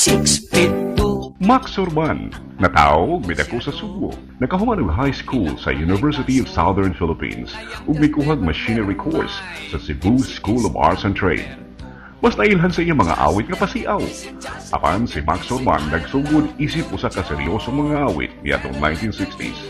6 feet 2. Max Orban, natao midako sa Subo, nakahuman og high school sa University of Southern Philippines ug mikuhag machinery course sa Cebu School of Arts and Trade. Mas nailhan sa iyang mga awit nga pasiaw. Apan si Max Orban nagsugod isip usa ka seryosong mga awit niadtong 1960s.